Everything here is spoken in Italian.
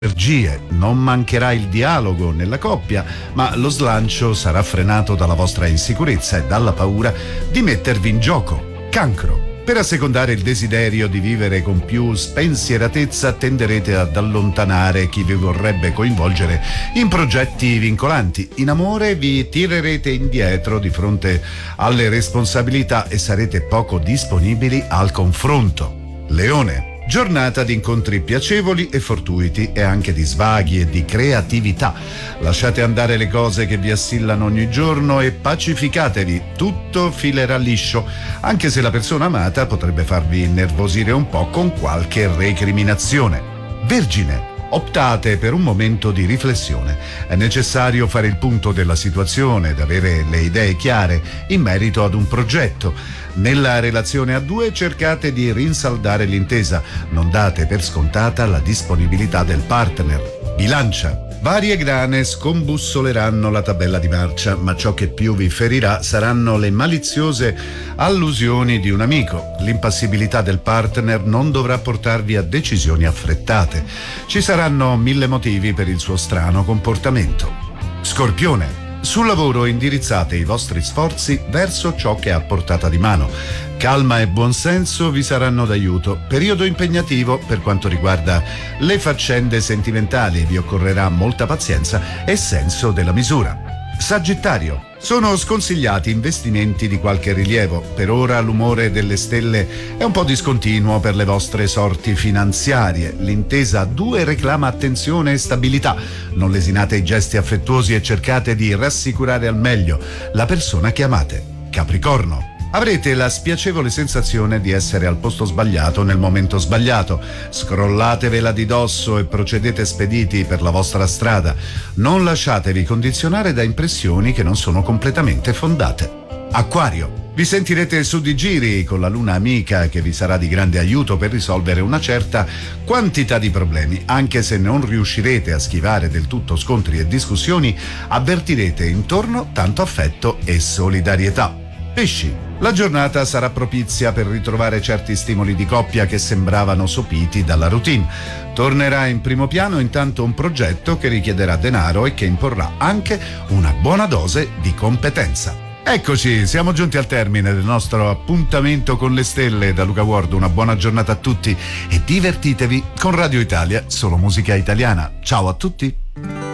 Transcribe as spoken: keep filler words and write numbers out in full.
energie, non mancherà il dialogo nella coppia, ma lo slancio sarà frenato dalla vostra insicurezza e dalla paura di mettervi in gioco. Cancro. Per assecondare il desiderio di vivere con più spensieratezza tenderete ad allontanare chi vi vorrebbe coinvolgere in progetti vincolanti. In amore vi tirerete indietro di fronte alle responsabilità e sarete poco disponibili al confronto. Leone. Giornata di incontri piacevoli e fortuiti e anche di svaghi e di creatività. Lasciate andare le cose che vi assillano ogni giorno e pacificatevi. Tutto filerà liscio, anche se la persona amata potrebbe farvi innervosire un po' con qualche recriminazione. Vergine. Optate per un momento di riflessione. È necessario fare il punto della situazione ed avere le idee chiare in merito ad un progetto. Nella relazione a due cercate di rinsaldare l'intesa. Non date per scontata la disponibilità del partner. Bilancia. Varie grane scombussoleranno la tabella di marcia, ma ciò che più vi ferirà saranno le maliziose allusioni di un amico. L'impassibilità del partner non dovrà portarvi a decisioni affrettate. Ci saranno mille motivi per il suo strano comportamento. Scorpione. Sul lavoro indirizzate i vostri sforzi verso ciò che è a portata di mano. Calma e buonsenso vi saranno d'aiuto. Periodo impegnativo per quanto riguarda le faccende sentimentali. Vi occorrerà molta pazienza e senso della misura. Sagittario. Sono sconsigliati investimenti di qualche rilievo. Per ora l'umore delle stelle è un po' discontinuo per le vostre sorti finanziarie. L'intesa a due reclama attenzione e stabilità. Non lesinate i gesti affettuosi e cercate di rassicurare al meglio la persona che amate. Capricorno. Avrete la spiacevole sensazione di essere al posto sbagliato nel momento sbagliato. Scrollatevela di dosso e procedete spediti per la vostra strada. Non lasciatevi condizionare da impressioni che non sono completamente fondate. Acquario. Vi sentirete su di giri con la luna amica che vi sarà di grande aiuto per risolvere una certa quantità di problemi. Anche se non riuscirete a schivare del tutto scontri e discussioni, avvertirete intorno tanto affetto e solidarietà. Pesci. La giornata sarà propizia per ritrovare certi stimoli di coppia che sembravano sopiti dalla routine. Tornerà in primo piano intanto un progetto che richiederà denaro e che imporrà anche una buona dose di competenza. Eccoci, siamo giunti al termine del nostro appuntamento con le stelle. Da Luca Ward una buona giornata a tutti e divertitevi con Radio Italia, solo musica italiana. Ciao a tutti!